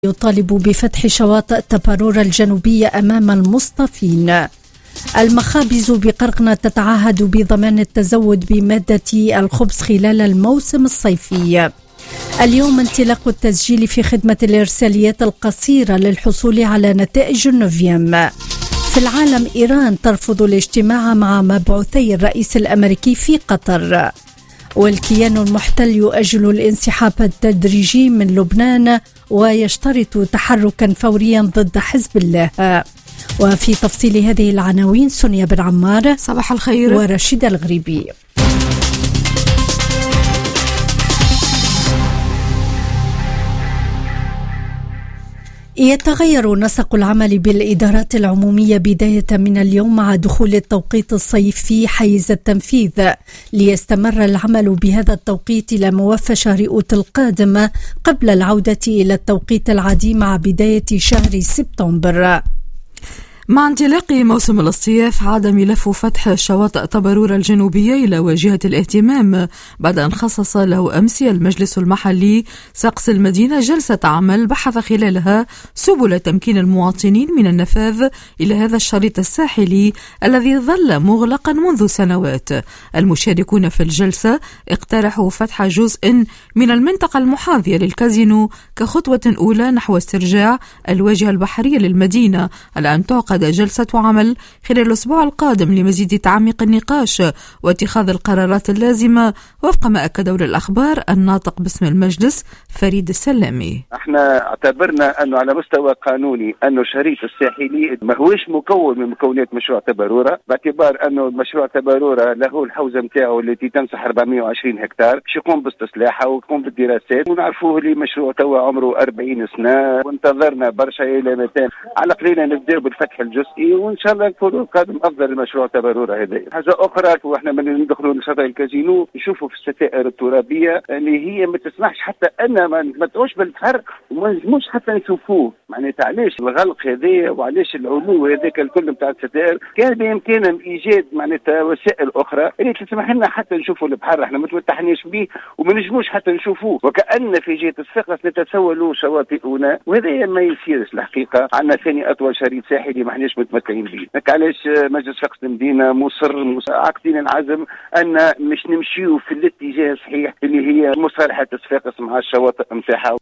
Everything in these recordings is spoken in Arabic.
يطالب بفتح شواطئ تبارورا الجنوبية أمام المصطفين. المخابز بقرقنة تتعهد بضمان التزود بمادة الخبز خلال الموسم الصيفي. اليوم انطلاق التسجيل في خدمة الإرساليات القصيرة للحصول على نتائج النوفيام. في العالم، إيران ترفض الاجتماع مع مبعوثي الرئيس الأمريكي في قطر. والكيان المحتل يؤجل الانسحاب التدريجي من لبنان ويشترط تحركا فوريا ضد حزب الله. وفي تفصيل هذه العناوين سونيا بن عمار، صباح الخير، ورشيدة الغريبي. يتغير نسق العمل بالإدارات العمومية بداية من اليوم مع دخول التوقيت الصيفي حيز التنفيذ، ليستمر العمل بهذا التوقيت إلى موافى شهر أوت القادم قبل العودة إلى التوقيت العادي مع بداية شهر سبتمبر. مع انطلاق موسم الصيف عاد ملف فتح شواطئ تبارورا الجنوبية إلى واجهة الاهتمام بعد أن خصص له أمس المجلس المحلي سقس المدينة جلسة عمل بحث خلالها سبل تمكين المواطنين من النفاذ إلى هذا الشريط الساحلي الذي ظل مغلقا منذ سنوات. المشاركون في الجلسة اقترحوا فتح جزء من المنطقة المحاذية للكازينو كخطوة أولى نحو استرجاع الواجهة البحرية للمدينة، على أن تعقد جلسة عمل خلال الأسبوع القادم لمزيد تعميق النقاش واتخاذ القرارات اللازمة، وفق ما أكده للأخبار الناطق باسم المجلس فريد السلامي. احنا اعتبرنا أنه على مستوى قانوني أنه الشريط الساحلي ما هوش مكون من مكونات مشروع تبارورا، باعتبار أنه مشروع تبارورا له الحوزة متاعه التي تمسح 420 هكتار باش يقوم باستصلاحها ويقوم بالدراسات، ونعرفوه لي مشروع توا عمره 40 سنة وانتظرنا برشا إلى 200 على قليلا نبدأ بالفتح الجزئي، وان شاء الله نكونوا قادم افضل المشروع تبارورا هذا. حاجه اخرى، واحنا من ندخلوا لشاطئ الكازينو نشوفوا في الستائر الترابيه اللي هي ما تسمحش حتى ان ما تقوش بالفرق وما نجموش حتى نشوفوه، معناتها علاش الغلق هذا وعلاش العلو هذاك الكل نتاع الستائر. كان بامكانهم ايجاد معناتها وسائل اخرى اللي تسمح لنا حتى نشوفوا البحر، احنا ما تمتحناش به وما نجموش حتى نشوفوه، وكأن في جهه الصفاقس نتسول شواطئنا، وهذا ما يصيرش الحقيقه. عندنا ثاني اطول شريط ساحلي ما احناش متمتعين به، علاش مجلس صفاقس المدينه مصر عاقدين العزم ان مش نمشيو في الاتجاه الصحيح اللي هي مصالحه صفاقس مع الشواطئ نتاعها.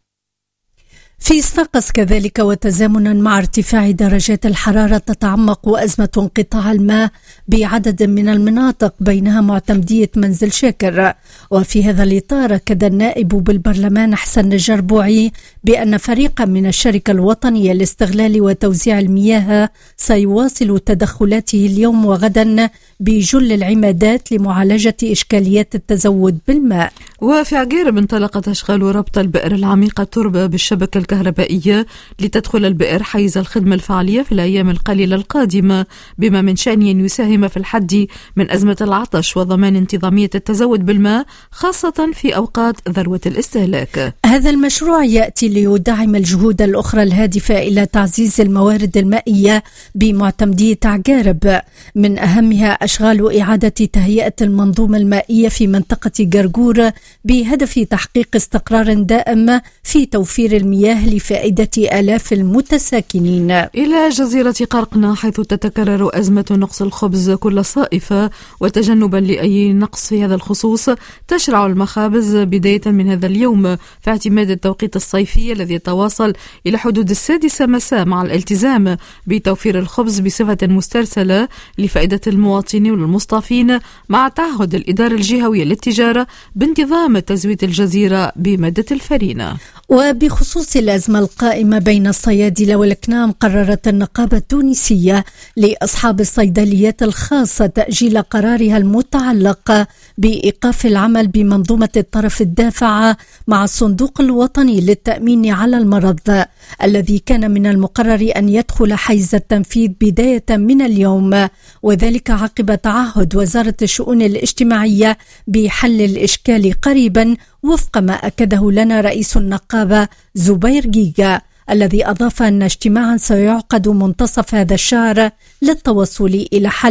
في صفاقس كذلك، وتزامنا مع ارتفاع درجات الحرارة، تتعمق أزمة انقطاع الماء بعدد من المناطق بينها معتمدية منزل شاكر. وفي هذا الإطار أكد النائب بالبرلمان حسن الجربوعي بأن فريقا من الشركة الوطنية لاستغلال وتوزيع المياه سيواصل تدخلاته اليوم وغدا بجل العمادات لمعالجة إشكاليات التزود بالماء. وفي عقيرب انطلقت أشغال ربط البئر العميقة تربة بالشبكة الكهربائية لتدخل البئر حيز الخدمة الفعلية في الأيام القليلة القادمة، بما من شأنه أن يساهم في الحد من أزمة العطش وضمان انتظامية التزود بالماء خاصة في أوقات ذروة الاستهلاك. هذا المشروع يأتي ليدعم الجهود الأخرى الهادفة إلى تعزيز الموارد المائية بمعتمدية عقيرب، من أهمها أشغال إعادة تهيئة المنظومة المائية في منطقة قرقور بهدف تحقيق استقرار دائم في توفير المياه لفائدة آلاف المتساكنين. إلى جزيرة قرقنة، حيث تتكرر أزمة نقص الخبز كل صائفة، وتجنبا لأي نقص في هذا الخصوص تشرع المخابز بداية من هذا اليوم في اعتماد التوقيت الصيفي الذي يتواصل إلى حدود 6 مساء مع الالتزام بتوفير الخبز بصفة مسترسلة لفائدة المواطنين والمصطفين، مع تعهد الإدارة الجهوية للتجارة بانتظام تزويد الجزيرة بمادة الفرينة. وبخصوص الأزمة القائمة بين الصيادلة والأكمام، قررت النقابة التونسية لأصحاب الصيدليات الخاصة تأجيل قرارها المتعلق بإيقاف العمل بمنظومة الطرف الدافع مع الصندوق الوطني للتأمين على المرض، الذي كان من المقرر أن يدخل حيز التنفيذ بداية من اليوم، وذلك عقب تعهد وزارة الشؤون الاجتماعية بحل الإشكال قريبا، وفق ما أكده لنا رئيس النقابة زبير جيجا، الذي أضاف أن اجتماعا سيعقد منتصف هذا الشهر للتوصل إلى حل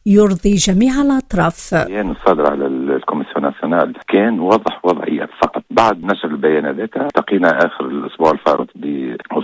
يرضي جميع الأطراف. البيان الصادر على الكوميسيون ناسيونال كان وضح وضعيات فقط. بعد نشر البيان ذاك التقينا آخر الأسبوع الفارط